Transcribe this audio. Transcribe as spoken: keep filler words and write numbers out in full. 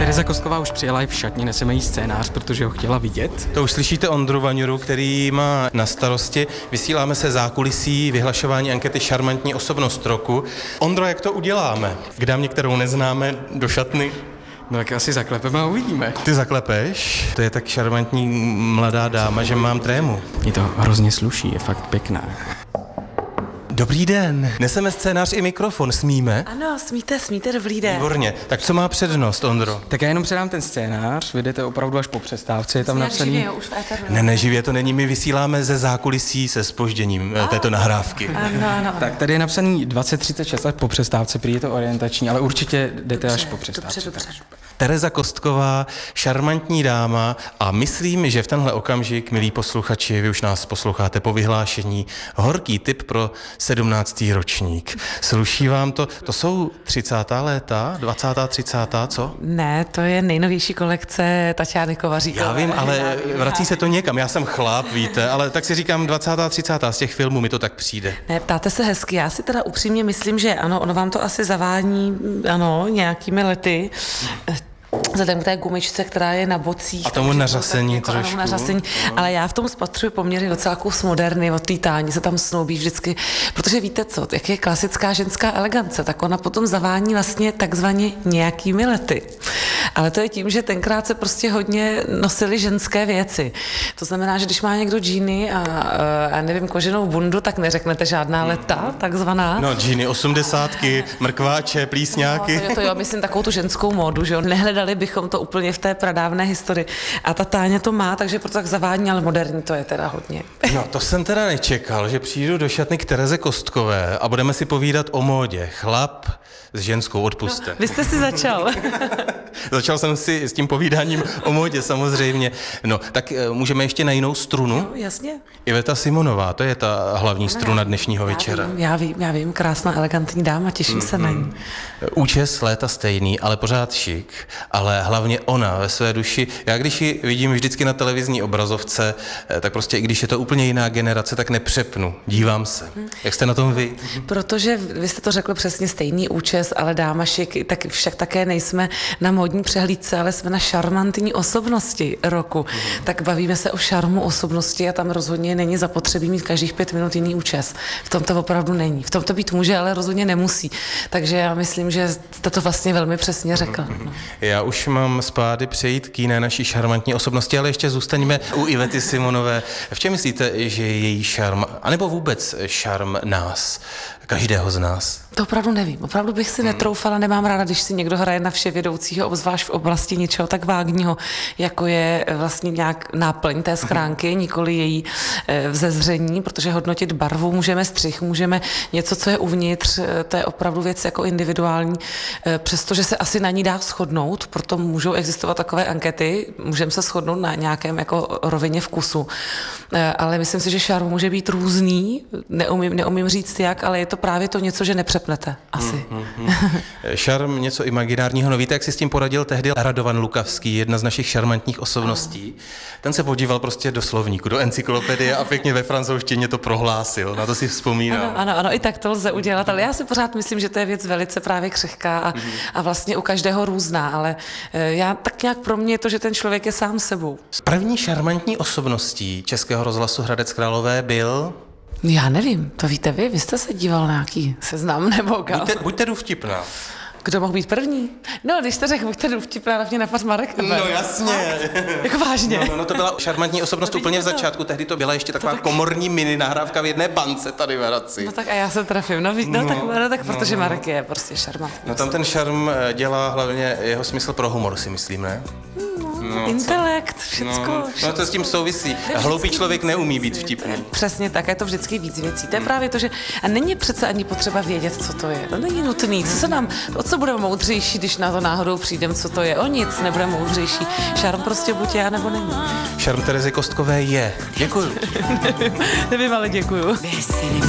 Tereza Kostková už přijela i v šatně, neseme jí scénář, protože ho chtěla vidět. To už slyšíte Ondru Vaňuru, který má na starosti. Vysíláme se zákulisí vyhlašování ankety Šarmantní osobnost roku. Ondro, jak to uděláme? K dámě, kterou neznáme, do šatny? No tak asi zaklepeme a uvidíme. Ty zaklepeš? To je tak šarmantní mladá dáma, že mám trému. Je to hrozně sluší, je fakt pěkná. Dobrý den. Neseme scénář i mikrofon, smíme? Ano, smíte, smíte, dobrý den. Výborně. Tak co má přednost, Ondro? Tak já jenom předám ten scénář, vyjdete opravdu až po přestávce, je tam napsaný... Živě, už v éteru. Ne, ne, živě to není, my vysíláme ze zákulisí se zpožděním ah, této nahrávky. Ano, ano. Tak tady je napsaný dvacet třicet šest až po přestávce, prý je to orientační, ale určitě jdete Dobře, až po přestávce. Dobře, dobře. Tereza Kostková, šarmantní dáma a myslím, že v tenhle okamžik, milí posluchači, vy už nás posloucháte po vyhlášení, horký tip pro sedmnáctý ročník. Sluší vám to? To jsou třicátá léta, dvacátá, třicátá, co? Ne, to je nejnovější kolekce Taťány Kovaříkové. Já vím, ale vrací se to někam. Já jsem chlap, víte, ale tak si říkám dvacátá, třicátá z těch filmů mi to tak přijde. Ne, ptáte se hezky. Já si teda upřímně myslím, že ano, ono vám to asi zavání, ano, nějakými lety. Vzhledem k té gumičce, která je na bocích. A tomu nařasení tak, jako, trošku. Ano, nařasení, ale já v tom spatřuji poměrně docela kus moderny, od té Táni se tam snoubí vždycky, protože víte co, jak je klasická ženská elegance, tak ona potom zavání vlastně takzvaně nějakými lety. Ale to je tím, že tenkrát se prostě hodně nosily ženské věci. To znamená, že když má někdo džíny a, a nevím, koženou bundu, tak neřeknete žádná leta, takzvaná. No, džíny osmdesátky, mrkváče, plísňáky. No, to, je to jo, myslím takovou tu ženskou módu, že jo, nehledali bychom to úplně v té pradávné historii. A ta Táňa to má, takže proto tak zavání, ale moderní to je teda hodně. No, to jsem teda nečekal, že přijdu do šatny k Tereze Kostkové a budeme si povídat o módě. Chlap s ženskou, odpuste. No, vy jste si začal. Začal jsem si s tím povídáním o módě, samozřejmě. No, tak můžeme ještě na jinou strunu? No, jasně. Iveta Simonová, to je ta hlavní struna dnešního já večera. Vím, já vím, já vím, krásná, elegantní dáma, těším mm-hmm. se na ní. Účes léta stejný, ale pořád šik, ale hlavně ona ve své duši. Já když ji vidím vždycky na televizní obrazovce, tak prostě i když je to úplně jiná generace, tak nepřepnu, dívám se. Mm. Jak jste na tom vy? Protože vy jste to řekl přesně, stejný účes, ale dáma šik, tak však také nejsme na módní přehlídce, ale jsme na šarmantní osobnosti roku. Mm. Tak bavíme se o šarmu osobnosti a tam rozhodně není zapotřebí mít každých pět minut jiný účes. V tom to opravdu není. V tom to být může, ale rozhodně nemusí. Takže já myslím, že jste to vlastně velmi přesně řekl. No. Já už mám spády přejít k jiné naší šarmantní osobnosti, ale ještě zůstaňme u Ivety Simonové. V čem myslíte, že je její šarm, anebo vůbec šarm nás, každého z nás? To opravdu nevím. Opravdu bych si netroufala, nemám ráda, když si někdo hraje na vševědoucího, obzvlášť v oblasti něčeho tak vágního, jako je vlastně nějak náplň té schránky, nikoli její vzezření, protože hodnotit barvu můžeme střih, můžeme něco, co je uvnitř, to je opravdu věc jako individuální, přestože se asi na ní dá shodnout, proto můžou existovat takové ankety, můžeme se shodnout na nějakém jako rovině vkusu, ale myslím si, že šarm může být různý, neumím, neumím říct jak, ale je to právě to něco, že nepřepnete, asi. Hmm, hmm, hmm. Šarm, něco imaginárního. No víte, jak si s tím poradil tehdy Radovan Lukavský, jedna z našich šarmantních osobností. Ten se podíval prostě do slovníku, do encyklopedie a pěkně ve francouzštině to prohlásil. Na to si vzpomínám. Ano, ano, ano, i tak to lze udělat, ale já si pořád myslím, že to je věc velice právě křehká a, mm. a vlastně u každého různá, ale já tak nějak pro mě je to, že ten člověk je sám sebou. Z první šarmantní osobností Českého rozhlasu Hradec Králové byl... Já nevím, to víte vy, vy jste se díval na nějaký seznam nebo kam? Buďte, buďte důvtipná. Kdo mohl být první? No, když jste řekl, buďte důvtipná, na mě napadl Marek Eber. No jasně. Jako vážně. No, no, no to byla šarmantní osobnost úplně v začátku, tehdy to byla ještě taková tak... komorní mini nahrávka v jedné bance tady v Hradci. No tak a já se trefím, no, no, no tak, no, tak protože no, Marek je prostě šarmantní. No tam ten šarm dělá hlavně jeho smysl pro humor, si myslím, ne? No, intelekt, všecko, no, všecko. No to s tím souvisí. Hloupý člověk neumí být vtipný. Přesně tak, je to vždycky víc věcí. To je právě to, že a není přece ani potřeba vědět, co to je. To není nutný. Co se nám, o co budeme moudřejší, když na to náhodou přijdeme, co to je? O nic nebudeme moudřejší. Šarm prostě buď je, nebo není. Šarm Terezy Kostkové je. Děkuju. Nevím, ale děkuju.